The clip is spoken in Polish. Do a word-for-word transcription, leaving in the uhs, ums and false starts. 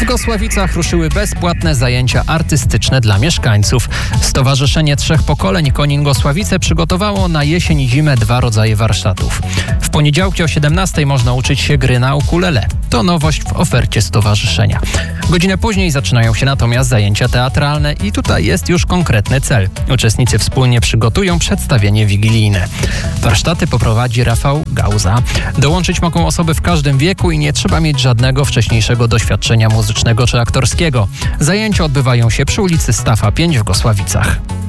W Gosławicach ruszyły bezpłatne zajęcia artystyczne dla mieszkańców. Stowarzyszenie Trzech Pokoleń Konin Gosławice przygotowało na jesień i zimę dwa rodzaje warsztatów. W poniedziałki o siedemnastej można uczyć się gry na ukulele. To nowość w ofercie stowarzyszenia. Godzinę później zaczynają się natomiast zajęcia teatralne i tutaj jest już konkretny cel. Uczestnicy wspólnie przygotują przedstawienie wigilijne. Warsztaty poprowadzi Rafał Gauza. Dołączyć mogą osoby w każdym wieku i nie trzeba mieć żadnego wcześniejszego doświadczenia muzycznego czy aktorskiego. Zajęcia odbywają się przy ulicy Stafa pięć w Gosławicach.